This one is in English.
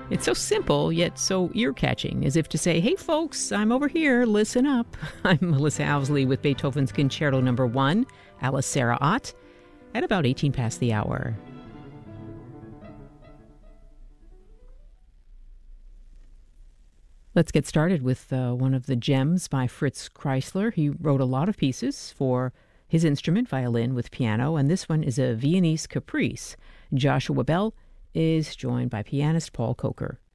It's so simple, yet so ear-catching, as if to say, hey folks, I'm over here, listen up. I'm Melissa Owsley with Beethoven's Concerto No. 1, Alice Sarah Ott, at about 18 past the hour. Let's get started with one of the gems by Fritz Kreisler. He wrote a lot of pieces for his instrument, violin with piano, and this one is a Viennese caprice. Joshua Bell is joined by pianist Paul Coker.